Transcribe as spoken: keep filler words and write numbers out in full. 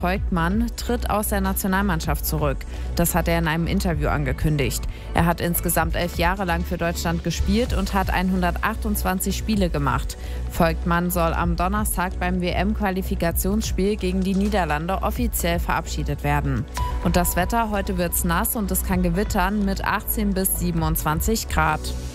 Voigtmann tritt aus der Nationalmannschaft zurück. Das hat er in einem Interview angekündigt. Er hat insgesamt elf Jahre lang für Deutschland gespielt und hat hundertachtundzwanzig Spiele gemacht. Voigtmann soll am Donnerstag beim W M-Qualifikationsspiel gegen die Niederlande offiziell verabschiedet werden. Und das Wetter: heute wird's nass und es kann gewittern mit achtzehn bis siebenundzwanzig Grad.